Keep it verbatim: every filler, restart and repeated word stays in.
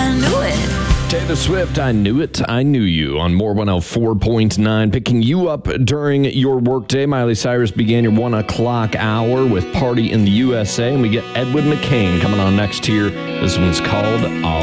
I knew it. Taylor Swift, I Knew It, I Knew You on More one oh four point nine. Picking you up during your workday. Miley Cyrus began your one o'clock hour with Party in the U S A, and we get Edwin McCain coming on next here. This one's called All